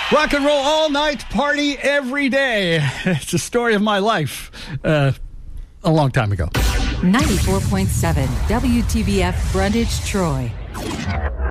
Rock and roll all night, party every day. It's a story of my life a long time ago. 94.7 WTBF Brundage, Troy.